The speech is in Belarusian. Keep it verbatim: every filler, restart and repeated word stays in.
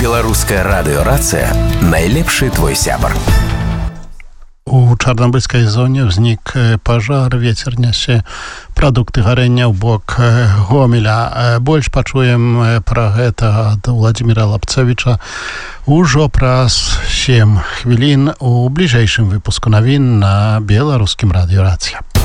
Беларуская радыёрацыя найлепшы твой сябар. У чарнобыльскай зоне ўзнік пажар, вецер нясе прадукты гарэння ў бок Гомеля. Больш пачуем пра гэта ад Владзіміра Лапцевіча ужо праз сем хвілін у бліжэйшым выпуску навін на беларускім радыёрацыя.